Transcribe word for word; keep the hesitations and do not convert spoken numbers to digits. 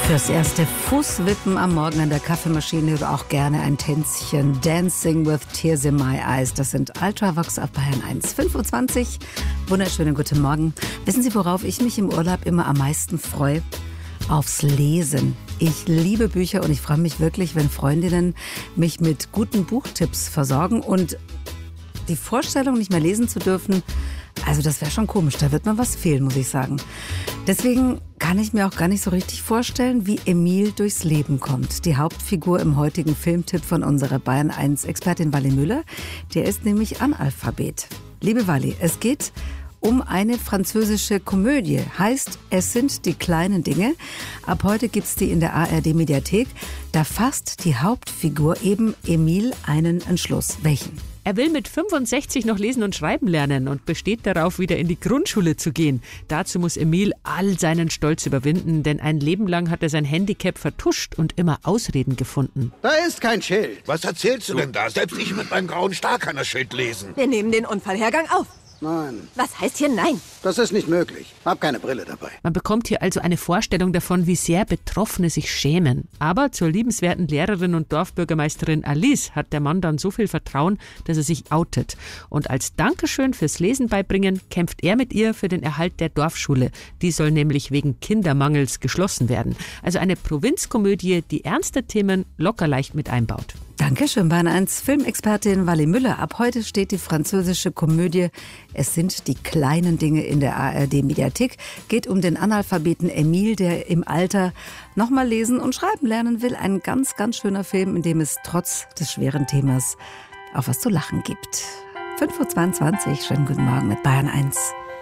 Fürs erste Fußwippen am Morgen an der Kaffeemaschine oder auch gerne ein Tänzchen. Dancing with Tears in My Eyes. Das sind Ultravox auf Bayern eins fünfundzwanzig. Wunderschönen guten Morgen. Wissen Sie, worauf ich mich im Urlaub immer am meisten freue? Aufs Lesen. Ich liebe Bücher und ich freue mich wirklich, wenn Freundinnen mich mit guten Buchtipps versorgen. Und die Vorstellung, nicht mehr lesen zu dürfen, also das wäre schon komisch. Da wird mir was fehlen, muss ich sagen. Deswegen kann ich mir auch gar nicht so richtig vorstellen, wie Emil durchs Leben kommt. Die Hauptfigur im heutigen Filmtipp von unserer Bayern eins Expertin Wally Müller. Der ist nämlich Analphabet. Liebe Wally, es geht um eine französische Komödie. Heißt, es sind die kleinen Dinge. Ab heute gibt's die in der A R D-Mediathek. Da fasst die Hauptfigur eben Emil einen Entschluss. Welchen? Er will mit fünfundsechzig noch lesen und schreiben lernen und besteht darauf, wieder in die Grundschule zu gehen. Dazu muss Emil all seinen Stolz überwinden, denn ein Leben lang hat er sein Handicap vertuscht und immer Ausreden gefunden. Da ist kein Schild. Was erzählst du denn da? Selbst ich mit meinem grauen Star kann das Schild lesen. Wir nehmen den Unfallhergang auf. Nein, Was heißt hier nein? das ist nicht möglich. Hab keine Brille dabei. Man bekommt hier also eine Vorstellung davon, wie sehr Betroffene sich schämen. Aber zur liebenswerten Lehrerin und Dorfbürgermeisterin Alice hat der Mann dann so viel Vertrauen, dass er sich outet. Und als Dankeschön fürs Lesen beibringen, kämpft er mit ihr für den Erhalt der Dorfschule. Die soll nämlich wegen Kindermangels geschlossen werden. Also eine Provinzkomödie, die ernste Themen locker leicht mit einbaut. Dankeschön, Bayern eins Filmexpertin Wally Müller. Ab heute steht die französische Komödie Es sind die kleinen Dinge in der A R D-Mediathek. Geht um den Analphabeten Emil, der im Alter nochmal lesen und schreiben lernen will. Ein ganz, ganz schöner Film, in dem es trotz des schweren Themas auch was zu lachen gibt. fünf Uhr zweiundzwanzig, schönen guten Morgen mit Bayern eins.